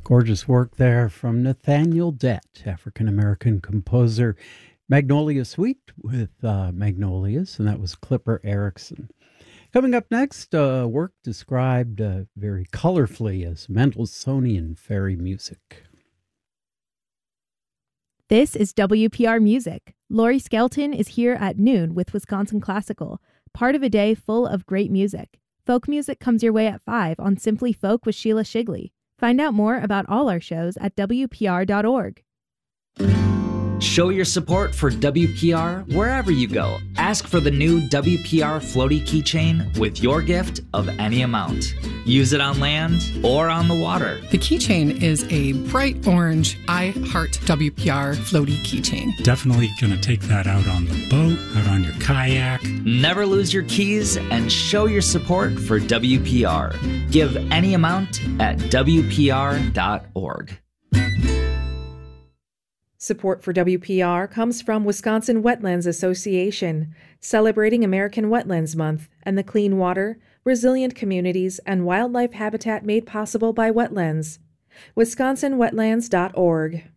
Gorgeous work there from Nathaniel Dett, African-American composer. Magnolia Suite with Magnolias, and that was Clipper Erickson. Coming up next, work described very colorfully as Mendelssohnian fairy music. This is WPR Music. Lori Skelton is here at noon with Wisconsin Classical, part of a day full of great music. Folk music comes your way at 5 on Simply Folk with Sheila Shigley. Find out more about all our shows at WPR.org. Show your support for WPR wherever you go. Ask for the new WPR floaty keychain with your gift of any amount. Use it on land or on the water. The keychain is a bright orange I Heart WPR floaty keychain. Definitely going to take that out on the boat, out on your kayak. Never lose your keys and show your support for WPR. Give any amount at WPR.org. Support for WPR comes from Wisconsin Wetlands Association, celebrating American Wetlands Month and the clean water, resilient communities, and wildlife habitat made possible by wetlands. WisconsinWetlands.org.